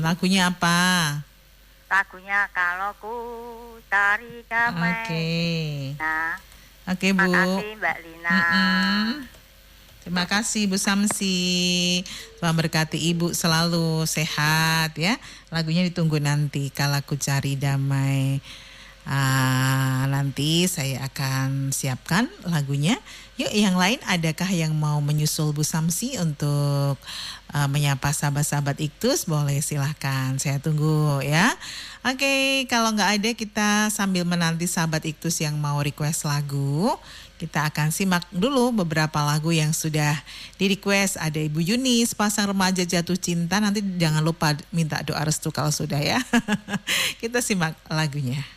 Lagunya apa? Lagunya Kalau Ku Cari Damai. Oke. Nah, Oke, Bu. makasih Mbak Lina. Terima kasih Bu Samsi. Tuhan berkati Ibu selalu sehat ya. Lagunya ditunggu nanti Kalau Ku Cari Damai. Nanti saya akan siapkan lagunya. Yuk, yang lain adakah yang mau menyusul Bu Samsi untuk menyapa sahabat-sahabat Iktus? Boleh, silahkan. Saya tunggu ya. Oke, kalau nggak ada kita sambil menanti sahabat Iktus yang mau request lagu. Kita akan simak dulu beberapa lagu yang sudah di-request. Ada Ibu Yunis, Pasang Remaja Jatuh Cinta. Nanti jangan lupa minta doa restu kalau sudah ya. Kita simak lagunya.